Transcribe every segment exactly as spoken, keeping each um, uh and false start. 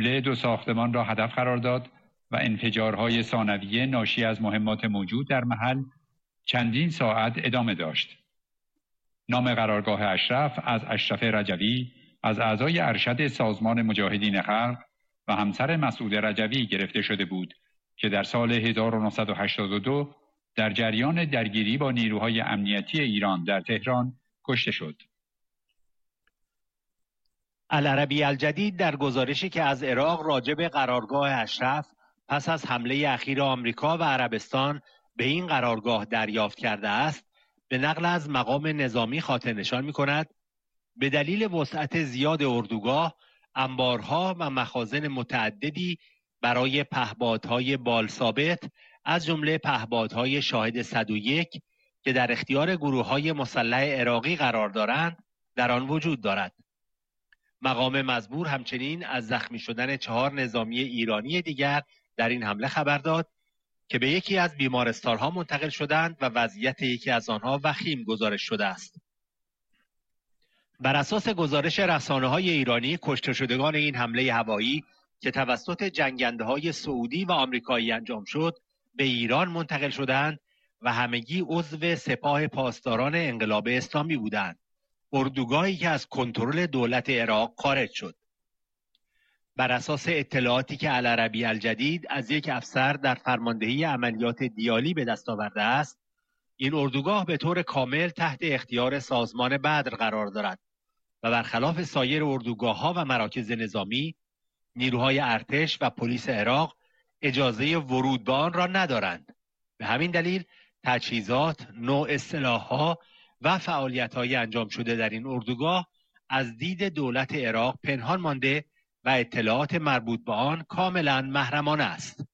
حمله دو ساختمان را هدف قرار داد و انفجارهای ثانویه ناشی از مهمات موجود در محل چندین ساعت ادامه داشت. نام قرارگاه اشرف از اشرف رجوی از اعضای ارشد سازمان مجاهدین خلق و همسر مسعود رجوی گرفته شده بود که در سال هزار و نهصد و هشتاد و دو در جریان درگیری با نیروهای امنیتی ایران در تهران کشته شد. العربی الجدید در گزارشی که از عراق راجع به قرارگاه اشرف پس از حمله اخیر آمریکا و عربستان به این قرارگاه دریافت کرده است، به نقل از مقام نظامی خاطر نشان می کند به دلیل وسعت زیاد اردوگاه، انبارها و مخازن متعددی برای پهپادهای بال ثابت از جمله پهپادهای شاهد صد و یک که در اختیار گروه‌های مسلح عراقی قرار دارند در آن وجود دارد. مقام مزبور همچنین از زخمی شدن چهار نظامی ایرانی دیگر در این حمله خبر داد که به یکی از بیمارستان‌ها منتقل شدند و وضعیت یکی از آنها وخیم گزارش شده است. بر اساس گزارش رسانه‌های ایرانی، کشته شدگان این حمله هوایی که توسط جنگنده‌های سعودی و آمریکایی انجام شد به ایران منتقل شدند و همگی عضو سپاه پاسداران انقلاب اسلامی بودند، اردوگاهی که از کنترل دولت عراق خارج شد. بر اساس اطلاعاتی که العربی الجدید از یک افسر در فرماندهی عملیات دیالی به دست آورده است، این اردوگاه به طور کامل تحت اختیار سازمان بدر قرار دارد و برخلاف سایر اردوگاه‌ها و مراکز نظامی، نیروهای ارتش و پلیس عراق اجازه ورود به آن را ندارند. به همین دلیل تجهیزات، نوع سلاح‌ها و فعالیت‌های انجام شده در این اردوگاه از دید دولت عراق پنهان مانده و اطلاعات مربوط به آن کاملا محرمانه است.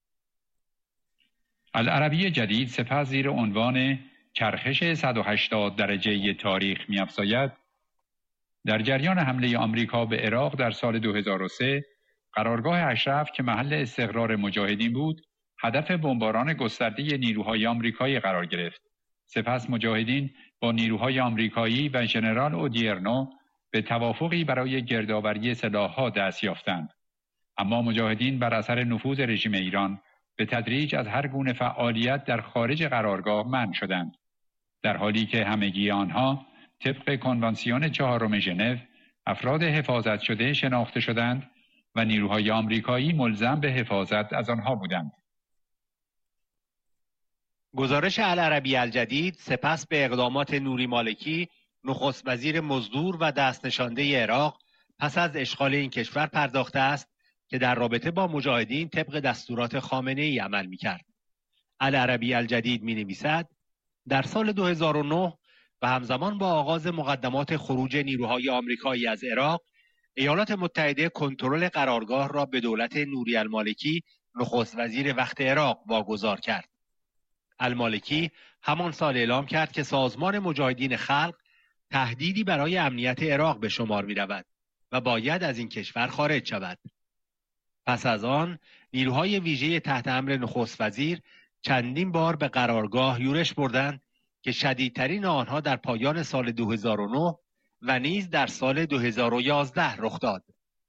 العربی جدید سپس زیر عنوان چرخش صد و هشتاد درجه تاریخ می‌افزاید در جریان حمله آمریکا به عراق در سال دو هزار و سه قرارگاه اشرف که محل استقرار مجاهدین بود هدف بمباران گسترده نیروهای آمریکایی قرار گرفت. سپس مجاهدین با نیروهای آمریکایی و ژنرال اودیرنو به توافقی برای گردآوری سلاح‌ها دست یافتند. اما مجاهدین بر اثر نفوذ رژیم ایران به تدریج از هر گونه فعالیت در خارج قرارگاه منع شدند، در حالی که همگی آنها طبق کنوانسیون چهارم ژنو افراد حفاظت شده شناخته شدند و نیروهای آمریکایی ملزم به حفاظت از آنها بودند. گزارش العربی الجدید سپس به اقدامات نوری مالکی، نخست وزیر مزدور و دست نشانده عراق، پس از اشغال این کشور پرداخته است که در رابطه با مجاهدین طبق دستورات خامنه‌ای عمل می‌کرد. العربی الجدید می‌نویسد در سال دو هزار و نه و همزمان با آغاز مقدمات خروج نیروهای آمریکایی از عراق، ایالات متحده کنترل قرارگاه را به دولت نوری المالکی، نخست وزیر وقت عراق، واگذار کرد. المالکی همان سال اعلام کرد که سازمان مجاهدین خلق تهدیدی برای امنیت عراق به شمار می رود و باید از این کشور خارج شود. پس از آن نیروهای ویژه تحت امر نخست وزیر چندین بار به قرارگاه یورش بردند که شدیدترین آنها در پایان سال دو هزار و نه و نیز در سال دو هزار و یازده رخ داد.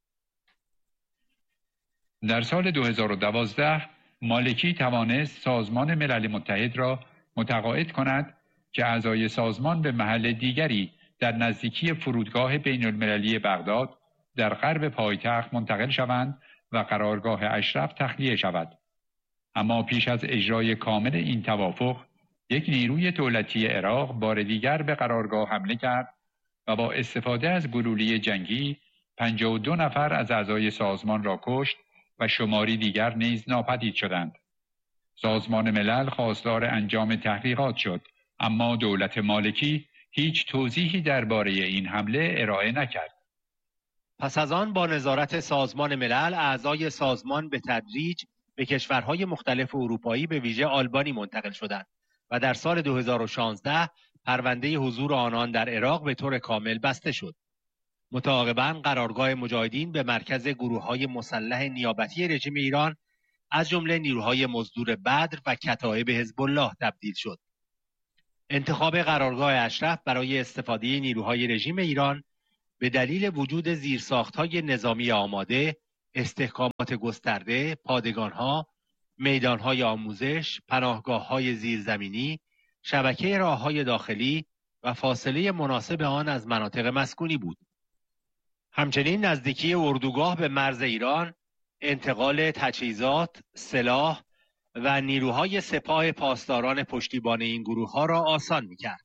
در سال دو هزار و دوازده مالکی توانست سازمان ملل متحد را متقاعد کند که اعضای سازمان به محل دیگری در نزدیکی فرودگاه بین المللی بغداد در غرب پایتخت منتقل شوند و قرارگاه اشرف تخلیه شود. اما پیش از اجرای کامل این توافق، یک نیروی دولتی عراق بار دیگر به قرارگاه حمله کرد و با استفاده از گلوله جنگی پنجاه و دو نفر از اعضای سازمان را کشت و شماری دیگر نیز ناپدید شدند. سازمان ملل خواستار انجام تحقیقات شد، اما دولت مالکی هیچ توضیحی درباره این حمله ارائه نکرد. پس از آن با نظارت سازمان ملل، اعضای سازمان به تدریج به کشورهای مختلف اروپایی به ویژه آلبانی منتقل شدند و در سال دو هزار و شانزده پرونده حضور آنان در عراق به طور کامل بسته شد. متعاقباً قرارگاه مجاهدین به مرکز گروه‌های مسلح نیابتی رژیم ایران از جمله نیروهای مزدور بدر و کتایب حزب الله تبدیل شد. انتخاب قرارگاه اشرف برای استفاده نیروهای رژیم ایران به دلیل وجود زیرساخت‌های نظامی آماده، استحکامات گسترده، پادگان‌ها، میدان‌های آموزش، پناهگاه‌های زیرزمینی، شبکه راه‌های داخلی و فاصله مناسب آن از مناطق مسکونی بود. همچنین نزدیکی اردوگاه به مرز ایران، انتقال تجهیزات، سلاح و نیروهای سپاه پاسداران پشتیبان این گروه‌ها را آسان می‌کرد.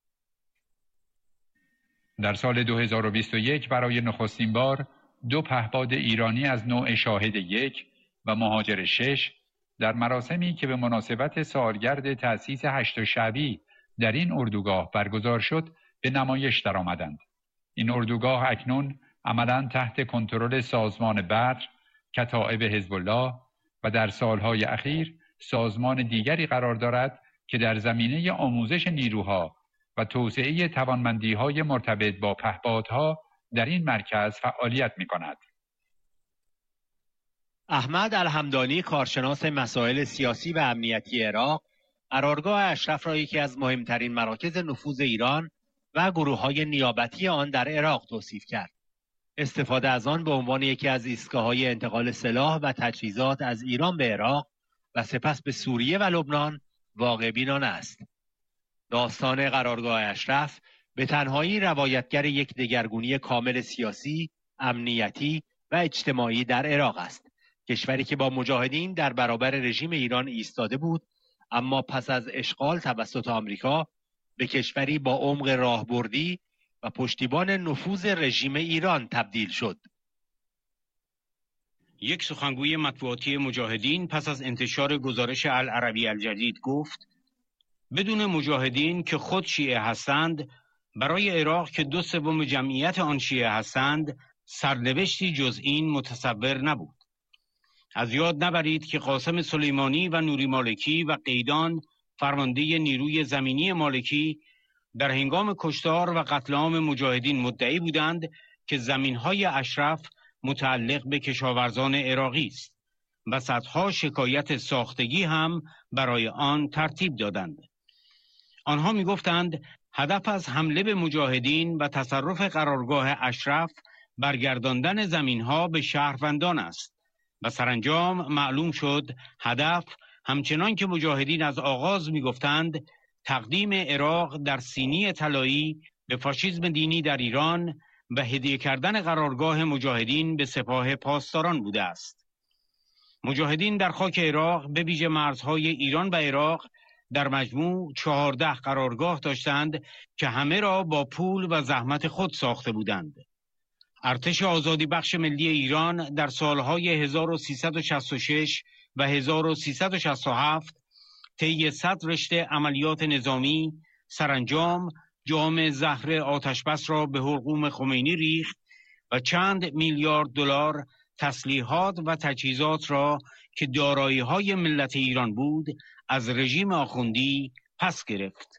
در سال دو هزار و بیست و یک برای نخستین بار دو پهپاد ایرانی از نوع شاهد یک و مهاجر شش در مراسمی که به مناسبت سالگرد تأسیس هشت شعبی در این اردوگاه برگزار شد به نمایش درآمدند. این اردوگاه اکنون عملاً تحت کنترل سازمان بدر، کتائب حزب الله و در سالهای اخیر سازمان دیگری قرار دارد که در زمینه آموزش نیروها و توسعه توانمندی‌های مرتبط با پهپادها در این مرکز فعالیت می‌کند. احمد الحمدانی، کارشناس مسائل سیاسی و امنیتی عراق، قرارگاه اشرف را یکی از مهمترین مراکز نفوذ ایران و گروه‌های نیابتی آن در عراق توصیف کرد. استفاده از آن به عنوان یکی از ایستگاه‌های انتقال سلاح و تجهیزات از ایران به عراق و سپس به سوریه و لبنان واقع بینانه است. داستان قرارگاه اشرف به تنهایی روایتگر یک دگرگونی کامل سیاسی، امنیتی و اجتماعی در عراق است. کشوری که با مجاهدین در برابر رژیم ایران ایستاده بود، اما پس از اشغال توسط آمریکا به کشوری با عمق راهبردی و پشتیبان نفوذ رژیم ایران تبدیل شد. یک سخنگوی مطبوعاتی مجاهدین پس از انتشار گزارش العربی الجدید گفت: بدون مجاهدین که خود شیعه هستند، برای عراق که دو سوم جمعیت آن شیعه هستند، سرنوشتی جز این متصور نبود. از یاد نبرید که قاسم سلیمانی و نوری مالکی و قیدان، فرمانده نیروی زمینی مالکی، در هنگام کشتار و قتل عام مجاهدین مدعی بودند که زمینهای اشرف متعلق به کشاورزان عراقی است و صدها شکایت ساختگی هم برای آن ترتیب دادند. آنها می گفتند هدف از حمله به مجاهدین و تصرف قرارگاه اشرف برگرداندن زمینها به شهروندان است و سرانجام معلوم شد هدف، همچنان که مجاهدین از آغاز می گفتند، تقدیم عراق در سینی طلایی به فاشیسم دینی در ایران و هدیه کردن قرارگاه مجاهدین به سپاه پاسداران بوده است. مجاهدین در خاک عراق به ویژه مرزهای ایران و عراق در مجموع چهارده قرارگاه داشتند که همه را با پول و زحمت خود ساخته بودند. ارتش آزادی بخش ملی ایران در سالهای هزار و سیصد و شصت و شش و هزار و سیصد و شصت و هفت طی صد رشته عملیات نظامی سرانجام جام زهر آتشبس را به حلقوم خمینی ریخت و چند میلیارد دلار تسلیحات و تجهیزات را که دارایی‌های ملت ایران بود از رژیم آخوندی پس گرفت.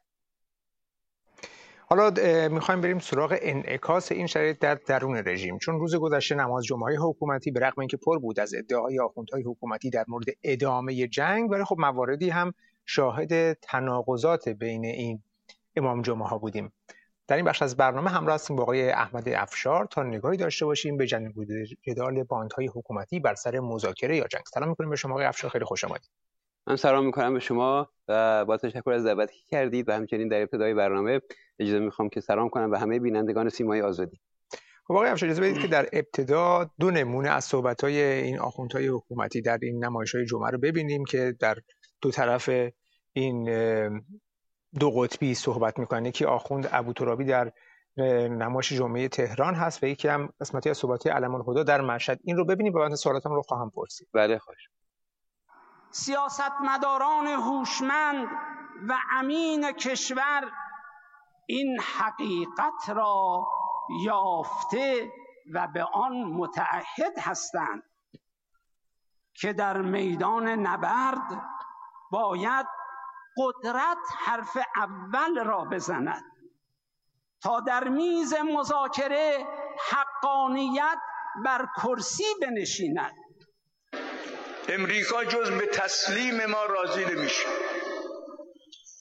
حالا میخوایم بریم سراغ انعکاس این شرایط در درون رژیم، چون روز گذشته نماز جمعه حکومتی به رغم اینکه پر بود از ادعای آخوندهای حکومتی در مورد ادامه جنگ، ولی خب مواردی هم شاهد تناقضات بین این امام جمعه ها بودیم. در این بخش از برنامه همراه هستیم با آقای احمد افشار تا نگاهی داشته باشیم به جنگ و جدال باندهای حکومتی بر سر مذاکره یا جنگ. سلام می‌کنیم به شما آقای افشار، خیلی خوش آمدید. من سلام می‌کنم به شما و با تشکر از دعوتی که کردید و همچنین در ابتدای برنامه اجازه می‌خوام که سلام کنم به همه بینندگان سیمای آزادی. خب آقای افشار، اجازه بدید که در ابتدا دو نمونه از صحبت‌های این آخوندهای حکومتی در این نمایش‌های جمعه رو ببینیم که در دو طرف این دو قطبی صحبت می‌کنن. یکی آخوند ابوترابی در نمایش جمعه تهران هست و یکی هم قسمتی از صحبت‌های علم الهدی در مشهد. این رو ببینیم و بعد سوالاتم رو خواهم پرسید. بله خواهش. سیاستمداران هوشمند و امین کشور این حقیقت را یافته و به آن متعهد هستند که در میدان نبرد باید قدرت حرف اول را بزند تا در میز مذاکره حقانیت بر کرسی بنشیند. امریکا جز به تسلیم ما راضی نمیشه.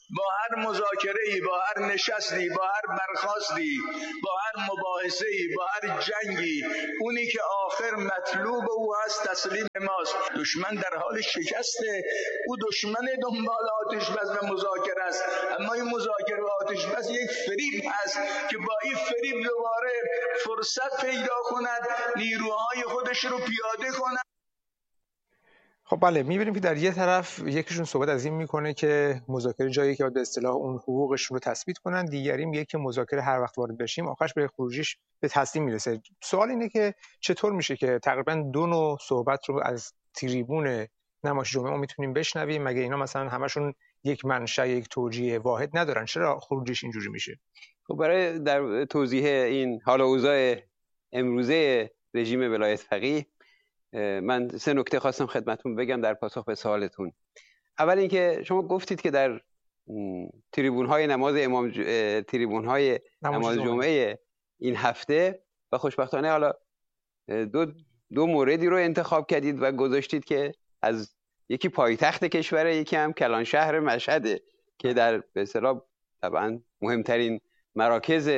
با هر مذاکره‌ای، با هر نشستی، با هر برخاستی، با هر مباحثه‌ای، با هر جنگی، اونی که آخر مطلوب او هست تسلیم ماست. دشمن در حال شکسته، او دشمن دنبال آتش بس و مذاکره است، اما این مذاکره و آتش بس یک فریب هست که با این فریب دوباره فرصت پیدا کند نیروهای خودش رو پیاده کند. خب بله، می‌بینیم که در یه طرف یکیشون صحبت از این میکنه که مذاکره جایی که به اصطلاح اون حقوقشون رو تثبیت کنن، دیگری میگه که مذاکره هر وقت وارد بشیم آخرش به خروجیش به تسلیم میرسه. سوال اینه که چطور میشه که تقریبا دو نوع صحبت رو از تریبون نمایش جمعه ما میتونیم بشنویم؟ مگه اینا مثلا همشون یک منشأ، یک توجیه واحد ندارن؟ چرا خروجیش اینجوری میشه؟ خب برای در توضیح این حال و اوضاع امروزه رژیم ولایت فقیه من سه نکته خواستم خدمتتون بگم در پاسخ به سوالتون. اول اینکه شما گفتید که در تریبون‌های نماز امام ج... تریبون‌های نماز جمعه این هفته و خوشبختانه حالا دو دو موردی رو انتخاب کردید و گذاشتید که از یکی پایتخت کشوره، یکی هم کلان شهر مشهده که در به اصطلاح طبعا مهمترین مراکز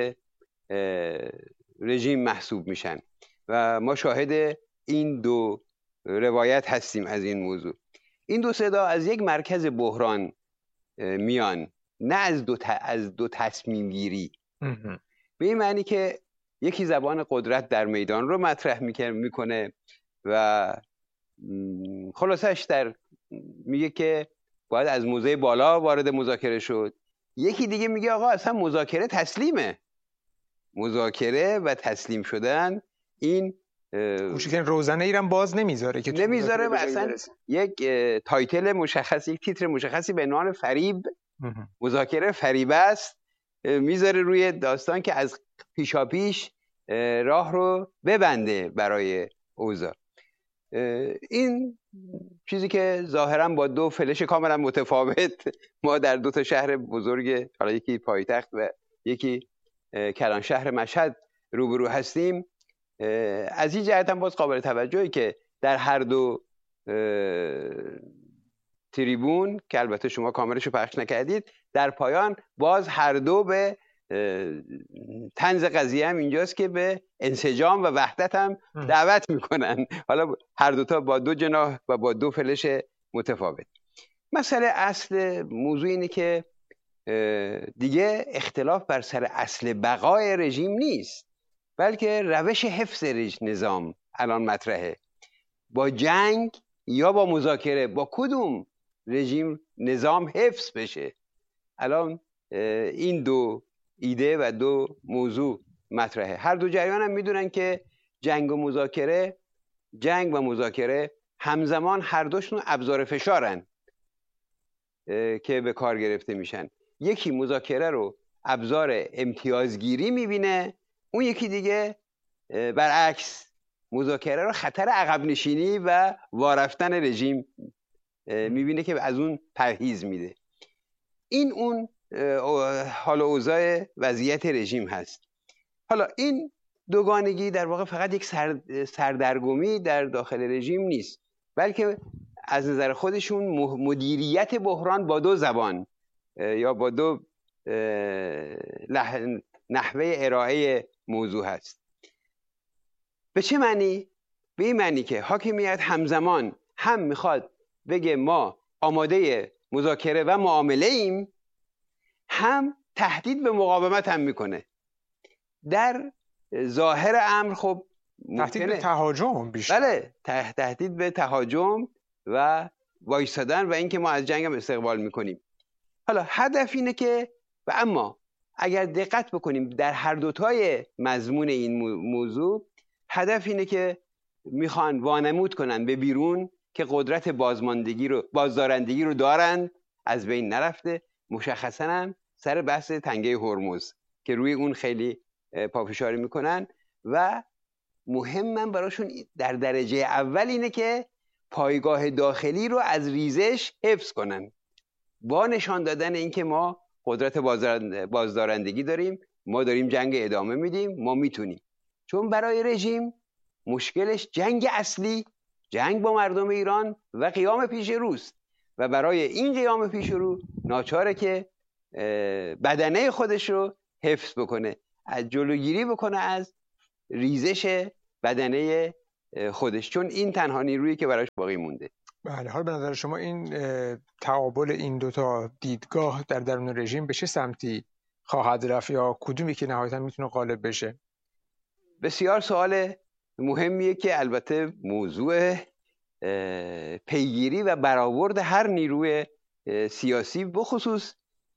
رژیم محسوب میشن و ما شاهد این دو روایت هستیم از این موضوع. این دو صدا از یک مرکز بحران میان، نه از دو, ت... از دو تصمیم گیری. به این معنی که یکی زبان قدرت در میدان رو مطرح میکنه و خلاصش در میگه که باید از موضع بالا وارد مذاکره شد. یکی دیگه میگه آقا اصلا مذاکره تسلیمه، مذاکره و تسلیم شدن این کوچکترین روزنه ایران باز نمیذاره که نمیذاره و اصلا یک تایتل مشخص، یک تیتر مشخصی به عنوان فریب، مذاکره فریب است، میذاره روی داستان که از پیشاپیش راه رو ببنده برای اوضاع. این چیزی که ظاهرا با دو فلش کاملا متفاوت ما در دو تا شهر بزرگ، حالا یکی پایتخت و یکی کلان شهر مشهد روبرو هستیم، از این جهت هم باز قابل توجهی که در هر دو تریبون که البته شما کامرش رو پخش نکردید، در پایان باز هر دو به طنز قضیه هم اینجاست که به انسجام و وحدت هم دعوت میکنن، حالا هر دوتا با دو جناح و با دو فلش متفاوت. مسئله اصل موضوع اینه که دیگه اختلاف بر سر اصل بقای رژیم نیست، بلکه روش حفظ نظام الان مطرحه. با جنگ یا با مذاکره، با کدوم رژیم نظام حفظ بشه؟ الان این دو ایده و دو موضوع مطرحه. هر دو جریان هم میدونن که جنگ و مذاکره، جنگ و مذاکره همزمان هر دوشون ابزار فشارن که به کار گرفته میشن. یکی مذاکره رو ابزار امتیازگیری میبینه، اون یکی دیگه برعکس مذاکره رو خطر عقب نشینی و وارفتن رژیم میبینه که از اون پرهیز میده. این اون حال و اوضاع وضعیت رژیم هست. حالا این دوگانگی در واقع فقط یک سردرگمی در داخل رژیم نیست، بلکه از نظر خودشون مدیریت بحران با دو زبان یا با دو نحوه ارائه موضوع هست. به چه معنی؟ به این معنی که حاکمیت همزمان هم میخواد بگه ما آماده مذاکره و معامله ایم، هم تهدید به مقاومت هم میکنه. در ظاهر امر خب تهدید به تهاجم بیشتر. بله، تهدید به تهاجم و وایسادن و اینکه ما از جنگ هم استقبال میکنیم. حالا هدف اینه که و اما اگر دقت بکنیم در هر دوتای مضمون این موضوع، هدف اینه که میخوان وانمود کنن به بیرون که قدرت بازماندگی رو بازدارندگی رو دارن، از بین نرفته. مشخصا هم سر بحث تنگه هرمز که روی اون خیلی پافشاری میکنن و مهمم براشون در درجه اول اینه که پایگاه داخلی رو از ریزش حفظ کنن، با نشان دادن اینکه ما قدرت بازدارندگی داریم، ما داریم جنگ ادامه میدیم، ما میتونیم. چون برای رژیم مشکلش جنگ اصلی، جنگ با مردم ایران و قیام پیش روست و برای این قیام پیش رو ناچاره که بدنه خودش رو حفظ بکنه، از جلوگیری بکنه از ریزش بدنه خودش، چون این تنها نیرویی که براش باقی مونده. بله، حالا به نظر شما این تقابل این دوتا دیدگاه در درون رژیم به چه سمتی خواهد رفت یا کدومی که نهایتا میتونه غالب بشه؟ بسیار سوال مهمیه که البته موضوع پیگیری و برآورد هر نیروی سیاسی بخصوص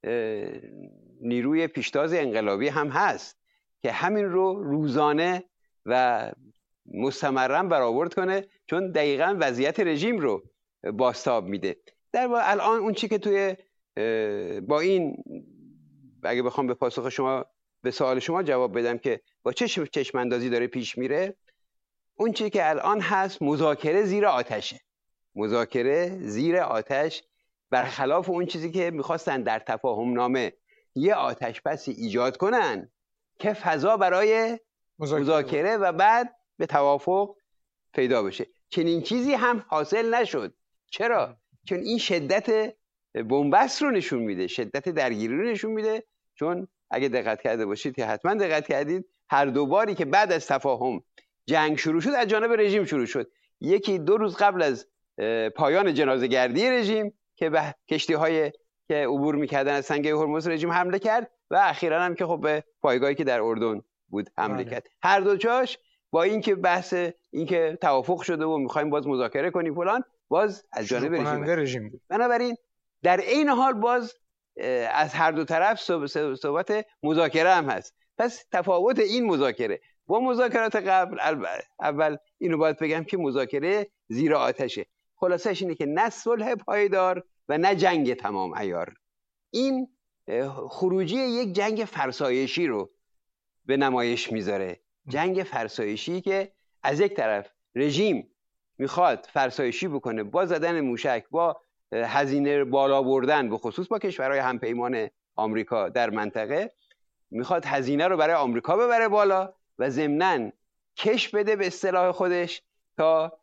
نیروی پیشتاز انقلابی هم هست که همین رو روزانه و مستمرا برآورد کنه، چون دقیقاً وضعیت رژیم رو بازتاب میده. در واقع الان اون چی که توی با این، اگه بخوام به پاسخ شما به سوال شما جواب بدم که با چه چشم اندازی داره پیش میره، اون چی که الان هست مذاکره زیر آتشه. مذاکره زیر آتش، برخلاف اون چیزی که میخواستن در تفاهم نامه یه آتش بسی ایجاد کنن که فضا برای مذاکره, مذاکره و بعد به توافق پیدا بشه. چنین چیزی هم حاصل نشد. چرا؟ چون این شدت بنبست رو نشون میده، شدت درگیری رو نشون میده. چون اگه دقت کرده باشید که حتما دقت کردید، هر دو باری که بعد از تفاهم جنگ شروع شد از جانب رژیم شروع شد. یکی دو روز قبل از پایان جنازه گردی رژیم که به کشتی های که عبور میکردن از سنگه هرمز رژیم حمله کرد و اخیراً هم که خب به پایگاهی که در اردن بود حمله کرد. هر دو جاش با اینکه بحث اینکه توافق شده و میخوایم باز مذاکره کنیم فلان، باز از جانب رژیم, رژیم بود. بنابراین در این حال باز از هر دو طرف صحبت مذاکره هم هست. پس تفاوت این مذاکره با مذاکرات قبل، اول اینو باید بگم که مذاکره زیر آتشه. خلاصش اینه که نه صلح پایدار و نه جنگ تمام عیار. این خروجی یک جنگ فرسایشی رو به نمایش میذاره. جنگ فرسایشی که از یک طرف رژیم میخواد فرسایشی بکنه با زدن موشک، با هزینه بالا بردن، به خصوص با کشورهای همپیمان آمریکا در منطقه، میخواد هزینه رو برای آمریکا ببره بالا و ضمناً کش بده به اصطلاح خودش تا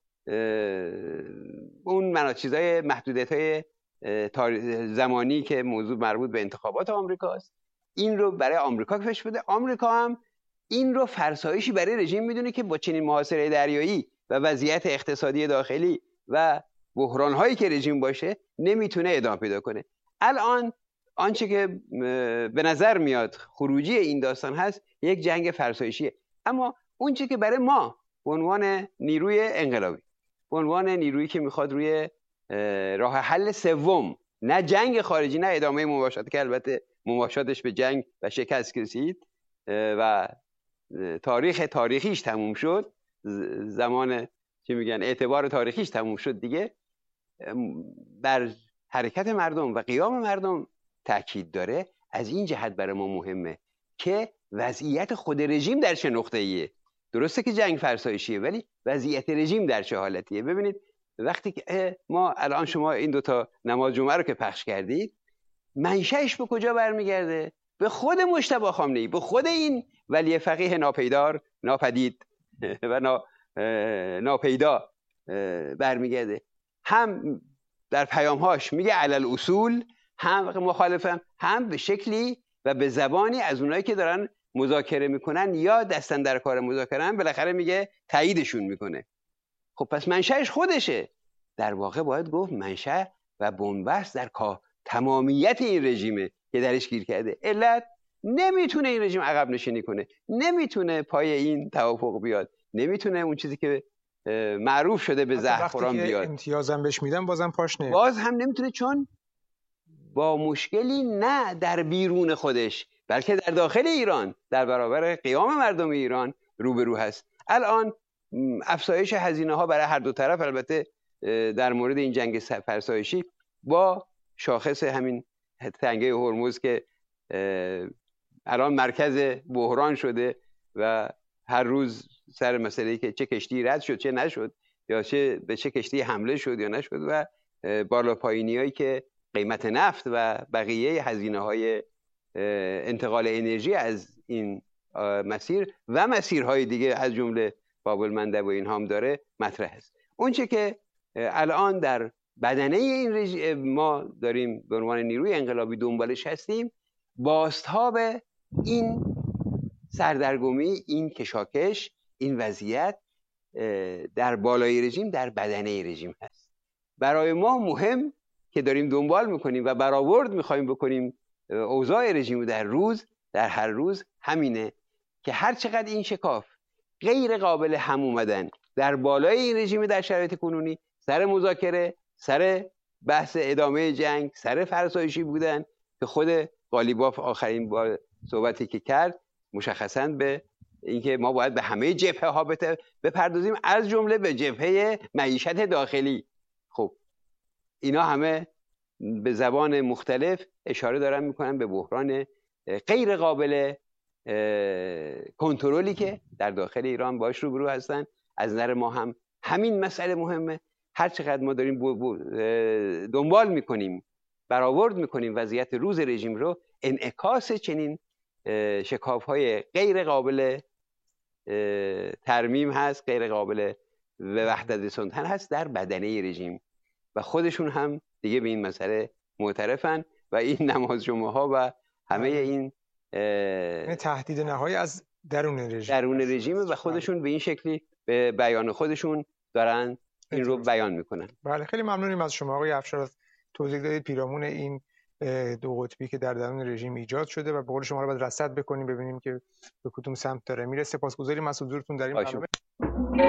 اون مناطق چیزای محدودیت‌های زمانی که موضوع مربوط به انتخابات آمریکاست، این رو برای آمریکا کش بده. آمریکا هم این رو فرسایشی برای رژیم میدونه که با چنین محاصره دریایی و وضعیت اقتصادی داخلی و بحران‌هایی که رژیم باشه نمیتونه ادامه پیدا کنه. الان آنچه که به نظر میاد خروجی این داستان هست یک جنگ فرسایشیه. اما اون چیزی که برای ما به عنوان نیروی انقلابی، به عنوان نیرویی که میخواد روی راه حل سوم، نه جنگ خارجی نه ادامه مباشرت که البته مباشرتش به جنگ و شکست رسید و تاریخ تاریخیش تموم شد، زمان چی میگن اعتبار تاریخیش تموم شد دیگه، بر حرکت مردم و قیام مردم تاکید داره. از این جهت برای ما مهمه که وضعیت خود رژیم در چه نقطه‌ایه. درسته که جنگ فرسایشیه ولی وضعیت رژیم در چه حالتیه. ببینید وقتی که ما الان شما این دوتا نماز جمعه رو که پخش کردید، منشأش به کجا برمیگرده؟ به خود مجتبی خامنه‌ای، به خود این ولی فقیه ناپیدار، ناپدید و نا ناپیدا برمیگرده. هم در پیامهاش میگه علل اصول، هم مخالفم، هم به شکلی و به زبانی از اونایی که دارن مذاکره میکنن یا دستن در کار مذاکره، بالاخره میگه تاییدشون میکنه. خب پس منشأش خودشه. در واقع باید گفت منشأ و بنبست در تمامیت این رژیمه که درش گیر کرده. علت نمیتونه این رژیم عقب نشینی کنه، نمیتونه پای این توافق بیاد، نمیتونه اون چیزی که معروف شده به زهرخوران بیاد. امتیازم بهش میدن بازم پاش نه، باز هم نمیتونه، چون با مشکلی نه در بیرون خودش بلکه در داخل ایران در برابر قیام مردم ایران روبرو هست. الان افزایش هزینه ها برای هر دو طرف، البته در مورد این جنگ فرسایشی با شاخص همین تنگه هرمز که الان مرکز بحران شده و هر روز سر مسئله که چه کشتی رد شد چه نشد، یا چه به چه کشتی حمله شد یا نشد، و بالا پایینی هایی که قیمت نفت و بقیه هزینه های انتقال انرژی از این مسیر و مسیرهای دیگه از جمله باب المندب و این هم داره مطرح است. اون چه که الان در بدنه این رژیم ما داریم به عنوان نیروی انقلابی دنبالش هستیم بازتاب این سردرگمی، این کشاکش، این وضعیت در بالای رژیم در بدنه رژیم هست. برای ما مهم که داریم دنبال میکنیم و برآورد میخوایم بکنیم اوضاع رژیم در روز در هر روز همینه که هر چقدر این شکاف غیر قابل هم اومدن در بالای این رژیم در شرایط کنونی، سر مذاکره، سر بحث ادامه جنگ، سر فرسایشی بودن که خود قالیباف آخرین بار صحبتی که کرد مشخصاً به اینکه ما باید به همه جبهه ها بپردازیم، از جمله به جبهه معیشت داخلی. خب اینا همه به زبان مختلف اشاره دارن میکنن به بحران غیر قابل کنترلی که در داخل ایران باش روبرو هستن. از نظر ما هم همین مسئله مهمه. هر چقدر ما داریم دنبال میکنیم، برآورد میکنیم وضعیت روز رژیم رو، انعکاس چنین شکاف‌های غیر قابل ترمیم هست، غیر قابل به وحدت رسوندن هست در بدنه رژیم و خودشون هم دیگه به این مسئله معترفن و این نماز جمعه ها و همه این تهدید نهایی از درون رژیم درون رژیم و خودشون به این شکلی به بیان خودشون دارن این رو بیان میکنن. بله، خیلی ممنونیم از شما آقای افشار، از توضیح دادید پیرامون این دو قطبی که در درون رژیم ایجاد شده و به قول شما رو باید رصد بکنیم ببینیم که به کدوم سمت داره میره. سپاسگزاریم از حضورتون در این برنامه.